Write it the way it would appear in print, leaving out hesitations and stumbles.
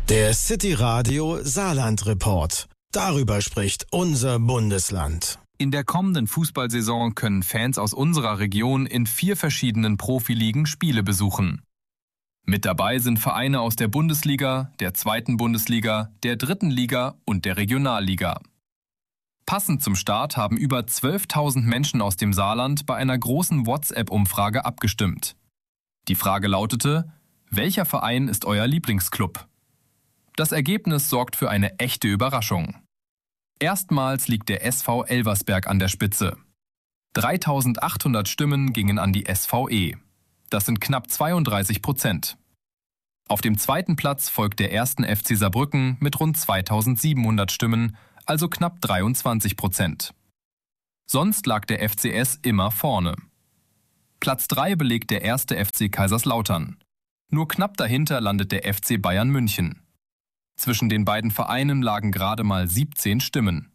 Der City Radio Saarland Report. Darüber spricht unser Bundesland. In der kommenden Fußballsaison können Fans aus unserer Region in 4 verschiedenen Profiligen Spiele besuchen. Mit dabei sind Vereine aus der Bundesliga, der 2. Bundesliga, der 3. Liga und der Regionalliga. Passend zum Start haben über 12.000 Menschen aus dem Saarland bei einer großen WhatsApp-Umfrage abgestimmt. Die Frage lautete: Welcher Verein ist euer Lieblingsclub? Das Ergebnis sorgt für eine echte Überraschung. Erstmals liegt der SV Elversberg an der Spitze. 3.800 Stimmen gingen an die SVE. Das sind knapp 32%. Auf dem 2. Platz folgt der 1. FC Saarbrücken mit rund 2.700 Stimmen, also knapp 23%. Sonst lag der FCS immer vorne. Platz 3 belegt der 1. FC Kaiserslautern. Nur knapp dahinter landet der FC Bayern München. Zwischen den beiden Vereinen lagen gerade mal 17 Stimmen.